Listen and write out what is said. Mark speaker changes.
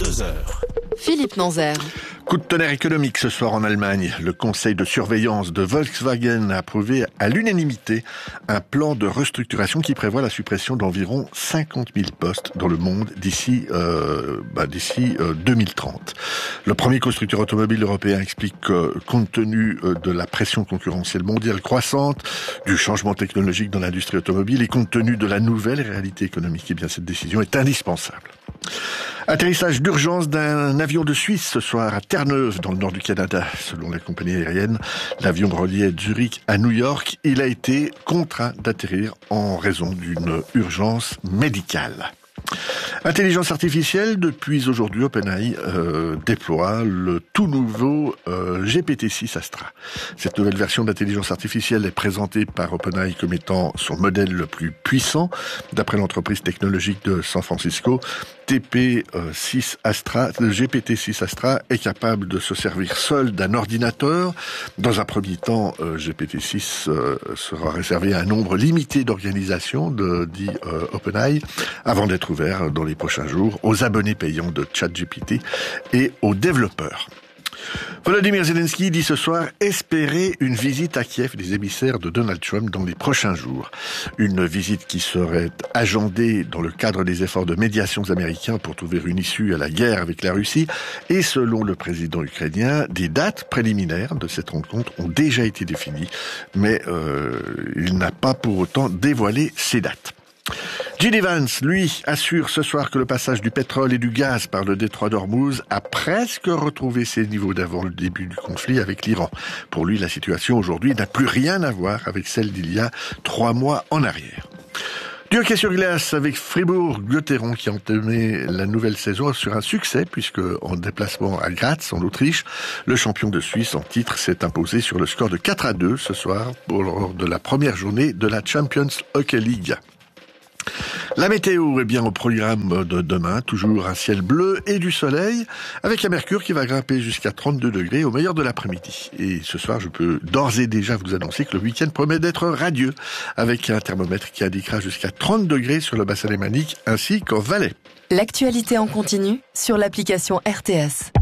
Speaker 1: heures.
Speaker 2: Philippe Nanzer.
Speaker 3: Coup de tonnerre économique ce soir en Allemagne. Le conseil de surveillance de Volkswagen a approuvé à l'unanimité un plan de restructuration qui prévoit la suppression d'environ 50 000 postes dans le monde d'ici 2030. Le premier constructeur automobile européen explique que, compte tenu de la pression concurrentielle mondiale croissante, du changement technologique dans l'industrie automobile et compte tenu de la nouvelle réalité économique, eh bien cette décision est indispensable. Atterrissage d'urgence d'un avion de Suisse ce soir à Terre-Neuve, dans le nord du Canada. Selon la compagnie aérienne, l'avion reliait Zurich à New York. Il a été contraint d'atterrir en raison d'une urgence médicale. Intelligence artificielle, depuis aujourd'hui, OpenAI déploie le tout nouveau GPT-6 Astra. Cette nouvelle version d'intelligence artificielle est présentée par OpenAI comme étant son modèle le plus puissant. D'après l'entreprise technologique de San Francisco, TP6 Astra, le GPT-6 Astra est capable de se servir seul d'un ordinateur. Dans un premier temps, GPT-6 sera réservé à un nombre limité d'organisations, dit OpenAI, avant d'être ouvert dans les prochains jours aux abonnés payants de ChatGPT et aux développeurs. Volodymyr Zelensky dit ce soir espérer une visite à Kiev des émissaires de Donald Trump dans les prochains jours. Une visite qui serait agendée dans le cadre des efforts de médiation américains pour trouver une issue à la guerre avec la Russie. Et selon le président ukrainien, des dates préliminaires de cette rencontre ont déjà été définies, mais il n'a pas pour autant dévoilé ces dates. J.D. Vance, lui, assure ce soir que le passage du pétrole et du gaz par le détroit d'Ormuz a presque retrouvé ses niveaux d'avant le début du conflit avec l'Iran. Pour lui, la situation aujourd'hui n'a plus rien à voir avec celle d'il y a 3 mois en arrière. Du hockey sur glace avec Fribourg-Gotteron qui a entamé la nouvelle saison sur un succès puisque en déplacement à Graz en Autriche, le champion de Suisse en titre s'est imposé sur le score de 4-2 ce soir lors de la première journée de la Champions Hockey League. La météo est bien au programme de demain, toujours un ciel bleu et du soleil, avec un mercure qui va grimper jusqu'à 32 degrés au meilleur de l'après-midi. Et ce soir, je peux d'ores et déjà vous annoncer que le week-end promet d'être radieux, avec un thermomètre qui indiquera jusqu'à 30 degrés sur le bassin lémanique ainsi qu'en Valais.
Speaker 2: L'actualité en continu sur l'application RTS.